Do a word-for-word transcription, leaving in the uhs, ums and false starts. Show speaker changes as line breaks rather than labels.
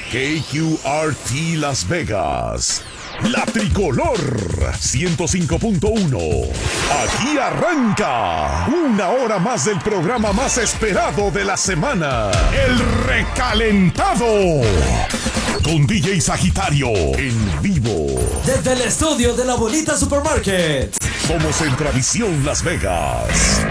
K Q R T Las Vegas, la tricolor ciento cinco punto uno. Aquí arranca una hora más del programa más esperado de la semana, El Recalentado, con D J Sagitario en vivo.
Desde el estudio de la bonita Supermarket.
Somos Centravisión Las Vegas.